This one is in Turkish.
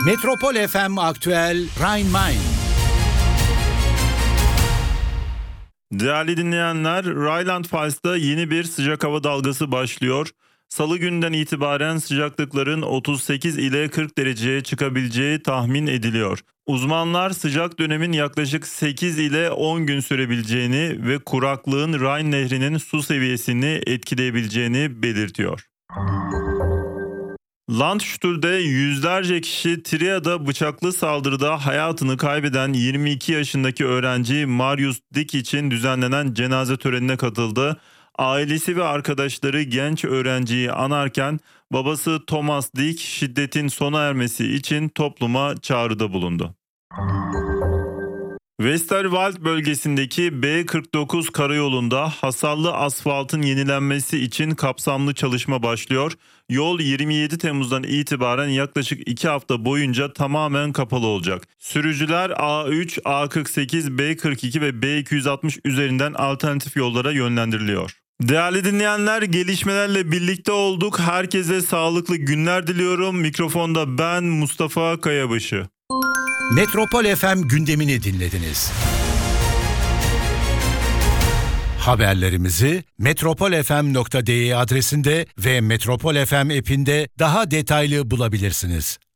Metropol FM Aktüel Rhein-Main. Değerli dinleyenler, Rheinland-Pfalz'da yeni bir sıcak hava dalgası başlıyor. Salı günden itibaren sıcaklıkların 38 ile 40 dereceye çıkabileceği tahmin ediliyor. Uzmanlar sıcak dönemin yaklaşık 8 ile 10 gün sürebileceğini ve kuraklığın Rhine Nehri'nin su seviyesini etkileyebileceğini belirtiyor. Landstuhl'de yüzlerce kişi Tria'da bıçaklı saldırıda hayatını kaybeden 22 yaşındaki öğrenci Marius Dick için düzenlenen cenaze törenine katıldı. Ailesi ve arkadaşları genç öğrenciyi anarken babası Thomas Dick şiddetin sona ermesi için topluma çağrıda bulundu. Westerwald bölgesindeki B49 karayolunda hasarlı asfaltın yenilenmesi için kapsamlı çalışma başlıyor. Yol 27 Temmuz'dan itibaren yaklaşık 2 hafta boyunca tamamen kapalı olacak. Sürücüler A3, A48, B42 ve B260 üzerinden alternatif yollara yönlendiriliyor. Değerli dinleyenler, gelişmelerle birlikte olduk. Herkese sağlıklı günler diliyorum. Mikrofonda ben Mustafa Kayabaşı. Metropol FM gündemini dinlediniz. Haberlerimizi metropolfm.de adresinde ve Metropol FM app'inde daha detaylı bulabilirsiniz.